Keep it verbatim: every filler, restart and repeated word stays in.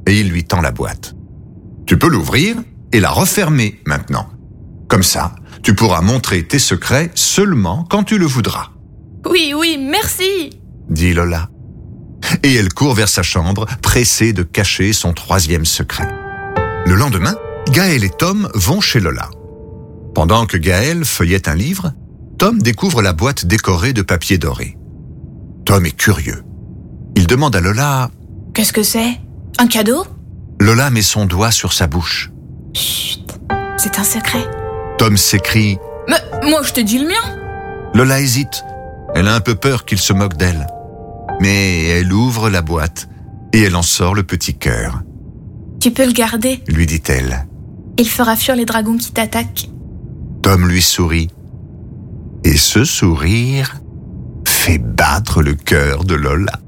et il lui tend la boîte. Tu peux l'ouvrir et la refermer maintenant. Comme ça, tu pourras montrer tes secrets seulement quand tu le voudras. Oui, oui, merci, dit Lola. Et elle court vers sa chambre, pressée de cacher son troisième secret. Le lendemain, Gaël et Tom vont chez Lola. Pendant que Gaël feuillette un livre, Tom découvre la boîte décorée de papier doré. Tom est curieux. Il demande à Lola... Qu'est-ce que c'est? Un cadeau? Lola met son doigt sur sa bouche. Chut, c'est un secret. Tom s'écrie... Mais moi, je te dis le mien. Lola hésite. Elle a un peu peur qu'il se moque d'elle. Mais elle ouvre la boîte et elle en sort le petit cœur. Tu peux le garder, lui dit-elle. Il fera fuir les dragons qui t'attaquent. Tom lui sourit. Et ce sourire fait battre le cœur de Lola.